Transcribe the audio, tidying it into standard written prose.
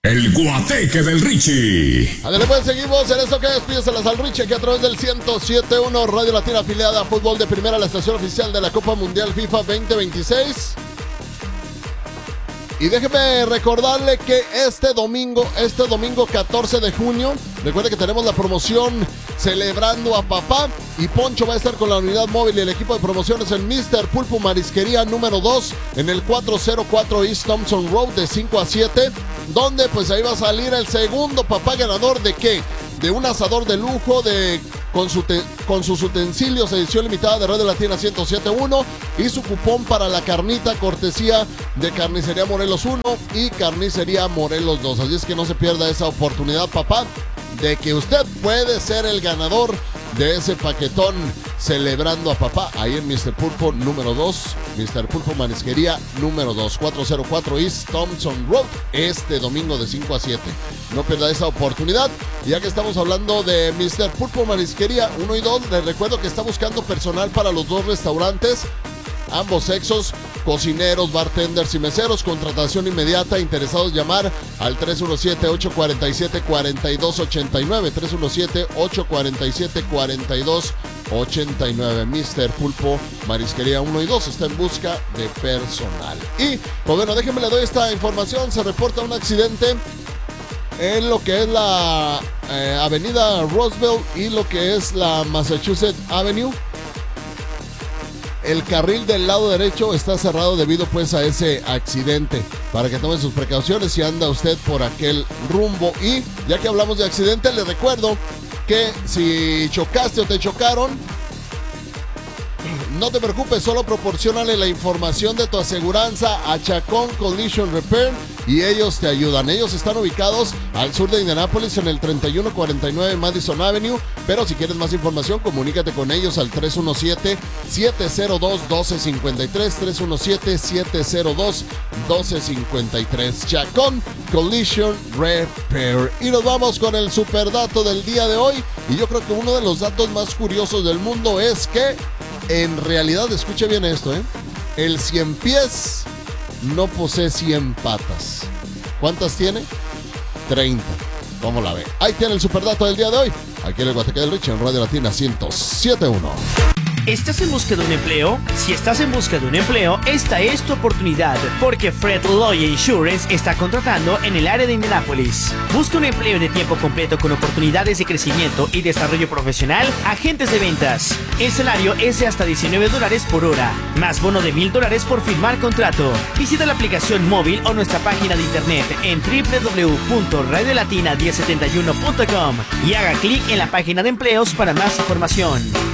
El Guateque del Richie. Ándale, pues seguimos en esto que es Pídeselas al Richie, aquí a través del 107.1 Radio Latina, afiliada a Fútbol de Primera, la estación oficial de la Copa Mundial FIFA 2026. Y déjeme recordarle que este domingo 14 de junio, recuerde que tenemos la promoción Celebrando a Papá, y Poncho va a estar con la unidad móvil y el equipo de promociones en Mr. Pulpo Marisquería número 2 en el 404 East Thompson Road de 5 a 7, donde pues ahí va a salir el segundo papá ganador de ¿qué? De un asador de lujo con sus utensilios edición limitada de Radio Latina 107.1 y su cupón para la carnita cortesía de Carnicería Morelos 1 y Carnicería Morelos 2. Así es que no se pierda esa oportunidad, papá, de que usted puede ser el ganador de ese paquetón Celebrando a Papá, ahí en Mr. Pulpo número 2, Mr. Pulpo Marisquería número 2, 404 East Thompson Road, este domingo de 5 a 7. No pierda esa oportunidad. Ya que estamos hablando de Mr. Pulpo Marisquería 1 y 2, les recuerdo que está buscando personal para los dos restaurantes, ambos sexos, cocineros, bartenders y meseros, contratación inmediata. Interesados llamar al 317-847-4289, 317-847-4289. Mr. Pulpo Marisquería 1 y 2 está en busca de personal. Y, pues bueno, déjenme le doy esta información. Se reporta un accidente en lo que es la avenida Roosevelt y lo que es la Massachusetts Avenue. El carril del lado derecho está cerrado debido pues a ese accidente, para que tomen sus precauciones si anda usted por aquel rumbo. Y ya que hablamos de accidente, les recuerdo que si chocaste o te chocaron, no te preocupes, solo proporciónale la información de tu aseguranza a Chacón Collision Repair y ellos te ayudan. Ellos están ubicados al sur de Indianápolis en el 3149 Madison Avenue, pero si quieres más información, comunícate con ellos al 317-702-1253, 317-702-1253. Chacón Collision Repair. Y nos vamos con el superdato del día de hoy, y yo creo que uno de los datos más curiosos del mundo es que en realidad, escuche bien esto, el 100 pies no posee 100 patas. ¿Cuántas tiene? 30. ¿Cómo la ve? Ahí tiene el superdato del día de hoy, aquí en el Guateque del Richie en Radio Latina 107.1. ¿Estás en busca de un empleo? Si estás en busca de un empleo, esta es tu oportunidad, porque Fred Loya Insurance está contratando en el área de Indianápolis. Busca un empleo de tiempo completo con oportunidades de crecimiento y desarrollo profesional, agentes de ventas. El salario es de hasta $19 por hora, más bono de $1,000 por firmar contrato. Visita la aplicación móvil o nuestra página de internet en www.radiolatina1071.com y haga clic en la página de empleos para más información.